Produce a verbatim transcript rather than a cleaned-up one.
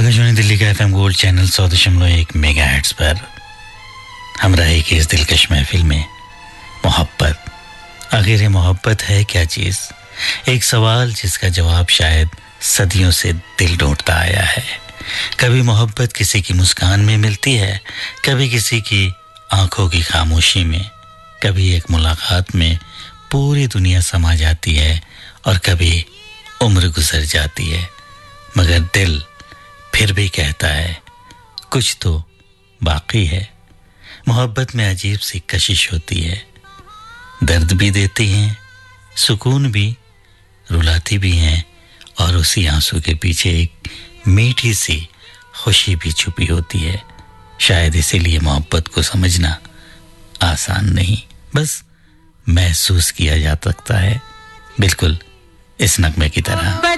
आकाशवाणी दिल्ली का FM gold channel सौ दशमलव एक मेगाहर्ट्ज पर हम रहे कि इस दिलकश महफिल में मोहब्बत, आखिर ये मोहब्बत है क्या चीज़? एक सवाल जिसका जवाब शायद सदियों से दिल ढूंढता आया है। कभी मोहब्बत किसी की मुस्कान में मिलती है, कभी किसी की आंखों की खामोशी में, कभी एक मुलाकात में पूरी दुनिया समा जाती है और कभी उम्र गुजर जाती है, मगर दिल फिर भी कहता है कुछ तो बाकी है। मोहब्बत में अजीब सी कशिश होती है, दर्द भी देती हैं, सुकून भी, रुलाती भी हैं, और उसी आंसू के पीछे एक मीठी सी खुशी भी छुपी होती है। शायद इसीलिए मोहब्बत को समझना आसान नहीं, बस महसूस किया जा सकता है, बिल्कुल इस नगमे की तरह।